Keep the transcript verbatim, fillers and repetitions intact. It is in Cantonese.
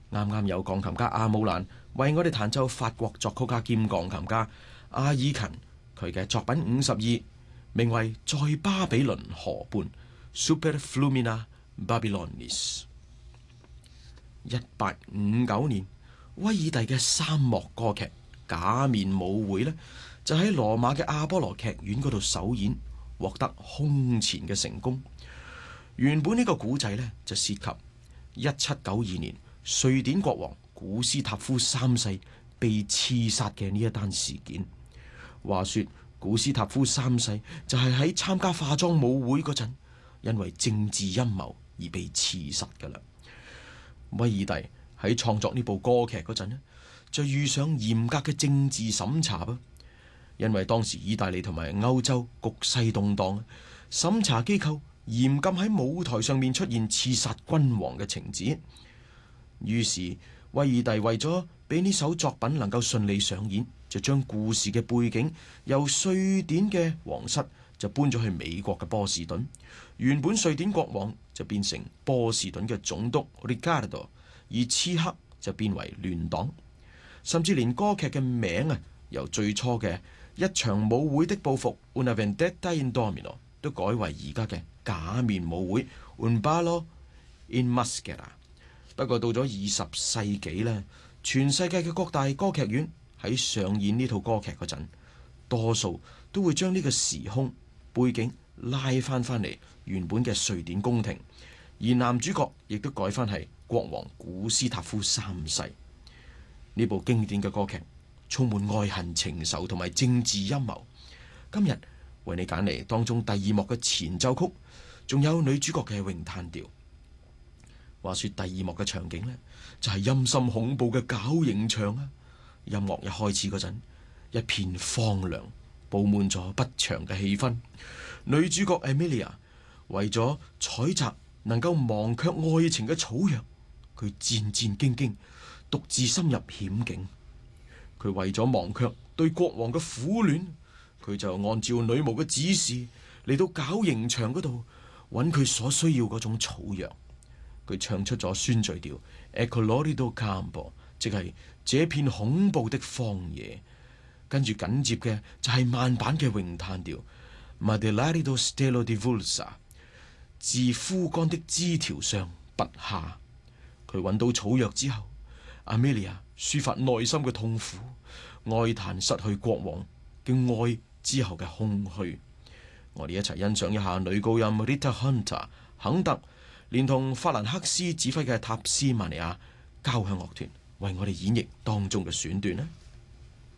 啱啱有鋼琴家阿姆蘭為我哋彈奏法國作曲家兼鋼琴家阿爾勤佢嘅作品五十二，名為在巴比倫河畔 Super Flumina Babylonis。一八五九年，威爾第嘅三幕歌劇《假面舞會》呢，就喺羅馬嘅阿波羅劇院嗰度首演，獲得空前嘅成功。原本呢個古仔呢，就涉及一七九二年瑞典國王古斯塔夫三世被刺殺嘅呢一單事件。話說古斯塔夫三世就係喺參加化妝舞會嗰陣，因為政治陰謀而被刺殺噶啦。威爾第喺創作呢部歌劇嗰陣呢，就遇上嚴格嘅政治審查噃，因為當時意大利同埋歐洲局勢動盪，審查機構嚴禁喺舞台上面出現刺殺君王嘅情節。於是威爾第為咗俾呢首作品能夠順利上演，就將故事嘅背景由瑞典嘅皇室就搬咗去美國嘅波士頓。原本瑞典國王就變成波士頓嘅總督 Ricardo， 而刺客就變為亂黨，甚至連歌劇嘅名啊，由最初嘅一場舞會的報復 Una vendetta in domino 都改為而家嘅假面舞會 Un ballo in maschera。不過到咗二十世紀呢，全世界嘅各大歌劇院喺上演呢套歌劇嗰陣，多數都會將呢個時空背景拉翻翻嚟原本嘅瑞典宮廷，而男主角亦都改翻係國王古斯塔夫三世。呢部經典嘅歌劇充滿愛恨情仇同埋政治陰謀。今日為你揀嚟當中第二幕嘅前奏曲，仲有女主角嘅詠嘆調。話說第二幕嘅場景呢，就係陰森恐怖嘅絞刑場啊！音樂一開始嗰陣，一片荒涼，布滿咗不祥嘅氣氛。女主角 Emilia 為咗採集能夠忘卻愛情嘅草藥，佢戰戰兢兢，獨自深入險境。佢為咗忘卻對國王嘅苦戀，佢就按照女巫嘅指示嚟到絞刑場嗰度揾佢所需要嗰種草藥。佢唱出咗宣敘調 Ecolorido Campo， 即係這片恐怖的荒野。跟住緊接嘅就係慢板嘅詠嘆調 Madellarido Stelo di Vulsa， 自枯乾的枝條上拔下。佢揾到草藥之後， Amelia 抒發內心嘅痛苦，哀嘆失去國王嘅愛之後嘅空虛。我哋一齊欣賞一下女高音 Rita Hunter 肯特連同法蘭克斯指揮嘅塔斯曼尼亞交響樂團為我哋演繹當中嘅選段呢。